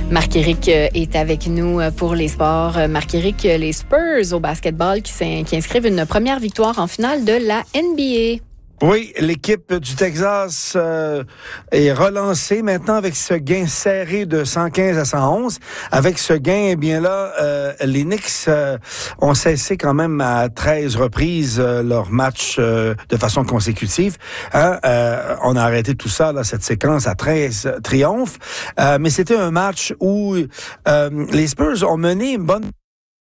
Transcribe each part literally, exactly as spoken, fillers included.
Marc-Éric est avec nous pour les sports. Marc-Éric, les Spurs au basketball qui, qui inscrivent une première victoire en finale de la N B A. Oui, l'équipe du Texas euh, est relancée maintenant avec ce gain serré de cent quinze à cent onze. Avec ce gain, eh bien là, euh, les Knicks euh, ont cessé quand même à treize reprises euh, leur match euh, de façon consécutive. Hein? Euh, on a arrêté tout ça, là, cette séquence à treize triomphes. Euh, mais c'était un match où euh, les Spurs ont mené une bonne...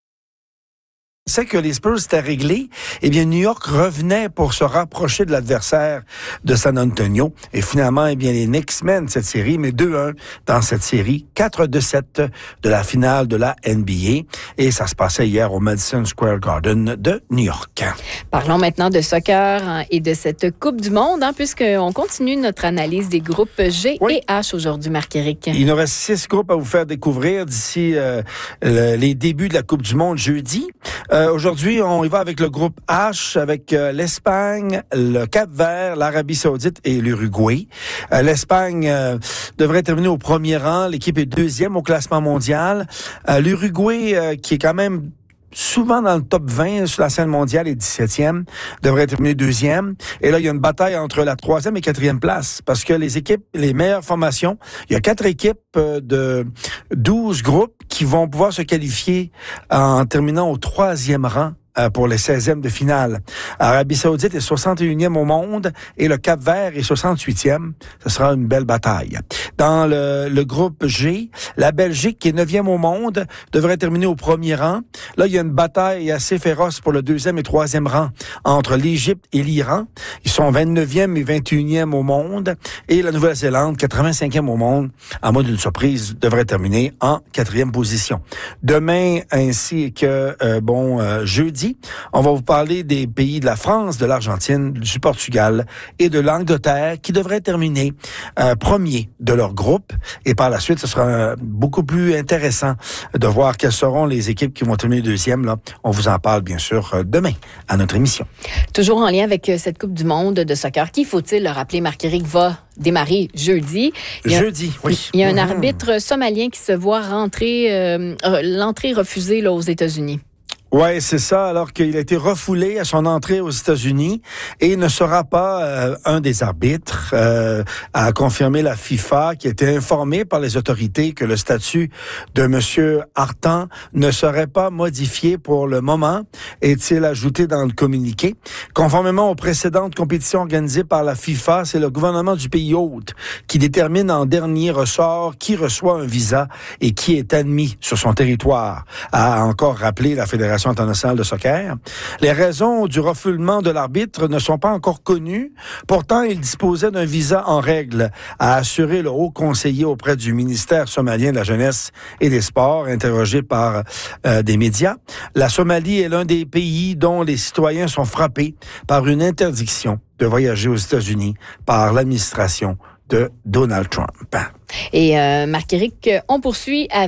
C'est que les Spurs étaient réglés, eh bien New York revenait pour se rapprocher de l'adversaire de San Antonio. Et finalement, eh bien les Knicks mènent cette série, mais deux un dans cette série, quatre deux sept de la finale de la N B A. Et ça se passait hier au Madison Square Garden de New York. Parlons maintenant de soccer hein, et de cette Coupe du Monde, hein, puisqu'on continue notre analyse des groupes G oui. et H aujourd'hui, Marc-Éric. Il nous reste six groupes à vous faire découvrir d'ici euh, le, les débuts de la Coupe du Monde jeudi. Euh, aujourd'hui, on y va avec le groupe H, avec euh, l'Espagne, le Cap-Vert, l'Arabie Saoudite et l'Uruguay. Euh, L'Espagne euh, devrait terminer au premier rang. L'équipe est deuxième au classement mondial. Euh, L'Uruguay, euh, qui est quand même souvent dans le top vingt sur la scène mondiale, est dix-septième, devrait terminer deuxième. Et là, il y a une bataille entre la troisième et quatrième place, parce que les équipes, les meilleures formations, il y a quatre équipes de douze groupes qui vont pouvoir se qualifier en terminant au troisième rang pour les seizièmes de finale. L'Arabie Saoudite est soixante et unième au monde et le Cap-Vert est soixante-huitième. Ce sera une belle bataille. Dans le, le groupe G, la Belgique, qui est neuvième au monde, devrait terminer au premier rang. Là, il y a une bataille assez féroce pour le deuxième et troisième rang entre l'Égypte et l'Iran. Ils sont vingt-neuvième et vingt et unième au monde. Et la Nouvelle-Zélande, quatre-vingt-cinquième au monde, en mode d'une surprise, devrait terminer en quatrième position. Demain, ainsi que, euh, bon, euh, jeudi, on va vous parler des pays de la France, de l'Argentine, du Portugal et de l'Angleterre qui devraient terminer euh, premiers de leur groupe. Et par la suite, ce sera beaucoup plus intéressant de voir quelles seront les équipes qui vont terminer deuxième. Là. On vous en parle bien sûr demain à notre émission. Toujours en lien avec cette Coupe du monde de soccer, qui, faut-il le rappeler, Marc-Éric, va démarrer jeudi. Il y a, jeudi, oui. Il y a un mmh. arbitre somalien qui se voit rentrer, euh, l'entrée refusée là, aux États-Unis. Ouais, c'est ça, alors qu'il a été refoulé à son entrée aux États-Unis et ne sera pas euh, un des arbitres, euh, a confirmé la FIFA, qui a été informée par les autorités que le statut de monsieur Artan ne serait pas modifié pour le moment, est-il ajouté dans le communiqué. Conformément aux précédentes compétitions organisées par la FIFA, c'est le gouvernement du pays hôte qui détermine en dernier ressort qui reçoit un visa et qui est admis sur son territoire, a encore rappelé la Fédération internationale de soccer. Les raisons du refoulement de l'arbitre ne sont pas encore connues. Pourtant, il disposait d'un visa en règle, a assuré le haut conseiller auprès du ministère somalien de la Jeunesse et des Sports, interrogé par euh, des médias. La Somalie est l'un des pays dont les citoyens sont frappés par une interdiction de voyager aux États-Unis par l'administration de Donald Trump. Et euh, Marc-Éric, on poursuit avec